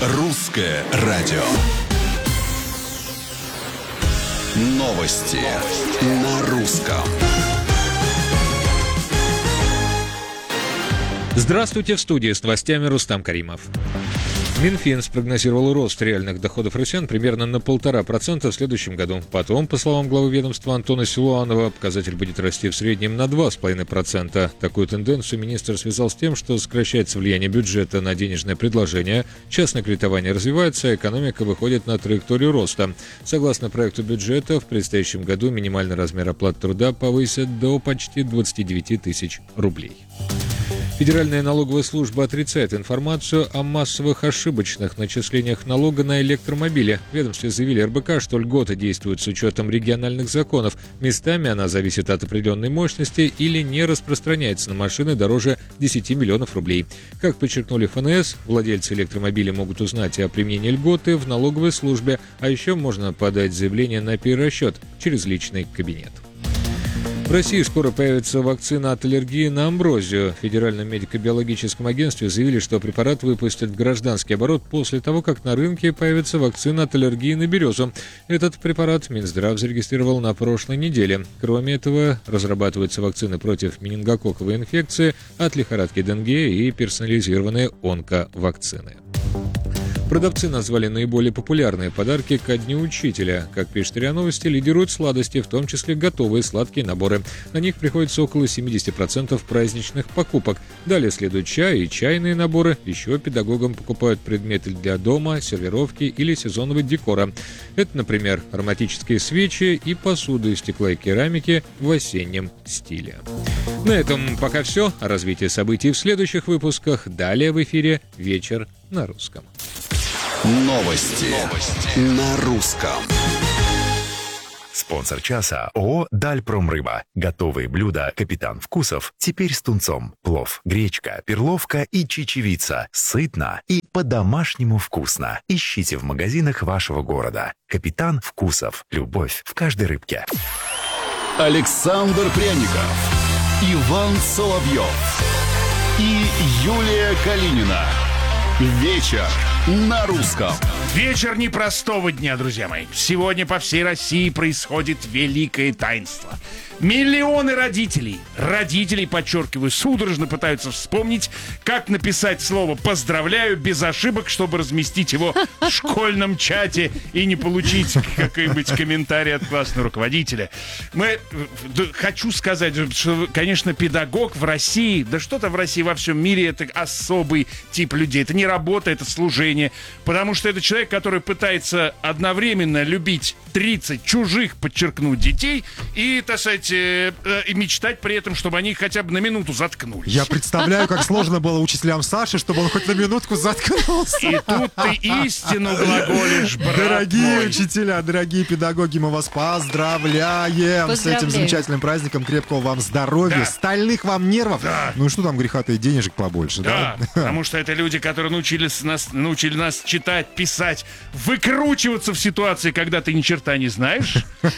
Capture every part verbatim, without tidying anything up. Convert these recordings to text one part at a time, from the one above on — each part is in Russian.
Русское радио. Новости на русском. Здравствуйте, в студии с новостями Рустам Каримов. Минфин спрогнозировал рост реальных доходов россиян примерно на полтора процента в следующем году. Потом, по словам главы ведомства Антона Силуанова, показатель будет расти в среднем на два с половиной процента. Такую тенденцию министр связал с тем, что сокращается влияние бюджета на денежное предложение, частное кредитование развивается, а экономика выходит на траекторию роста. Согласно проекту бюджета, в предстоящем году минимальный размер оплаты труда повысят до почти двадцати девяти тысяч рублей. Федеральная налоговая служба отрицает информацию о массовых ошибочных начислениях налога на электромобили. В ведомстве заявили эр бэ ка, что льгота действует с учетом региональных законов. Местами она зависит от определенной мощности или не распространяется на машины дороже десяти миллионов рублей. Как подчеркнули эф эн эс, владельцы электромобилей могут узнать о применении льготы в налоговой службе, а еще можно подать заявление на перерасчет через личный кабинет. В России скоро появится вакцина от аллергии на амброзию. В Федеральном медико-биологическом агентстве заявили, что препарат выпустят в гражданский оборот после того, как на рынке появится вакцина от аллергии на березу. Этот препарат Минздрав зарегистрировал на прошлой неделе. Кроме этого, разрабатываются вакцины против менингококковой инфекции, от лихорадки Денге и персонализированные онковакцины. Продавцы назвали наиболее популярные подарки ко Дню Учителя. Как пишет РИА Новости, лидируют сладости, в том числе готовые сладкие наборы. На них приходится около семьдесят процентов праздничных покупок. Далее следует чай и чайные наборы. Еще педагогам покупают предметы для дома, сервировки или сезонного декора. Это, например, ароматические свечи и посуда из стекла и керамики в осеннем стиле. На этом пока все. О развитии событий в следующих выпусках. Далее в эфире «Вечер на русском». Новости, Новости. на русском. Спонсор часа ООО «Дальпромрыба». Готовые блюда «Капитан Вкусов» теперь с тунцом. Плов, гречка, перловка и чечевица. Сытно и по-домашнему вкусно. Ищите в магазинах вашего города. «Капитан Вкусов». Любовь в каждой рыбке. Александр Пряников, Иван Соловьев и Юлия Калинина. Вечер на русском. Вечер непростого дня, друзья мои. Сегодня по всей России происходит великое таинство. Миллионы родителей, родителей, подчеркиваю, судорожно пытаются вспомнить, как написать слово «поздравляю» без ошибок, чтобы разместить его в школьном чате и не получить какой-нибудь комментарий от классного руководителя. Мы, хочу сказать, что, конечно, педагог в России, да что-то в России, во всем мире, это особый тип людей. Это не работа, это служение. Потому что это человек, который пытается одновременно любить тридцать чужих, подчеркну, детей и, так сказать, э, э, и мечтать при этом, чтобы они хотя бы на минуту заткнулись. Я представляю, как сложно было учителям Саши, чтобы он хоть на минутку заткнулся. И тут ты истину глаголишь, брат Дорогие мой. учителя, дорогие педагоги, мы вас поздравляем с этим замечательным праздником. Крепкого вам здоровья, Да. стальных вам нервов. Да. Ну и что там греха-то, и денежек побольше, да? Да, потому что это люди, которые научили нас, научили нас читать, писать, выкручиваться в ситуации, когда ты ни черта не знаешь.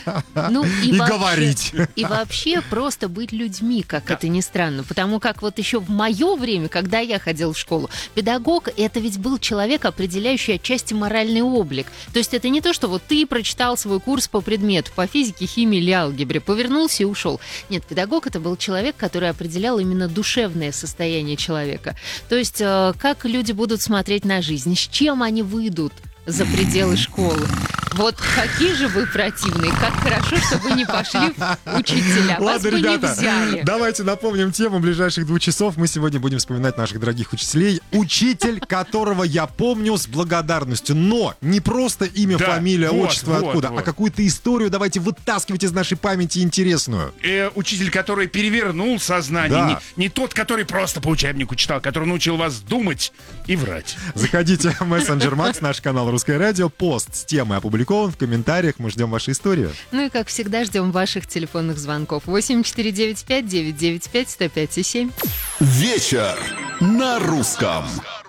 Ну, и, И вообще, говорить. И вообще просто быть людьми, как это ни странно. Потому как вот еще в мое время, когда я ходила в школу, педагог — это ведь был человек, определяющий отчасти моральный облик. То есть это не то, что вот ты прочитал свой курс по предмету, по физике, химии или алгебре, повернулся и ушел. Нет, педагог — это был человек, который определял именно душевное состояние человека. То есть э, как люди будут смотреть на жизнь, с чем они выйдут за пределы школы. Вот какие же вы противные. Как хорошо, что вы не пошли в учителя. Вас Ладно, бы ребята, не взяли. давайте напомним тему ближайших двух часов. Мы сегодня будем вспоминать наших дорогих учителей. Учитель, которого я помню с благодарностью. Но не просто имя, Да, фамилия, вот, отчество, вот, откуда, вот. а какую-то историю давайте вытаскивать из нашей памяти интересную. Э, учитель, который перевернул сознание. Да. Не, не тот, который просто по учебнику читал, который научил вас думать и врать. Заходите в мессенджер Макс, наш канал «Русское радио». Пост с темой опубликован. В комментариях мы ждем вашу историю. Ну и, как всегда, ждем ваших телефонных звонков. восемь четыре девять пять девять девять пять сто пять и семь. Вечер на русском.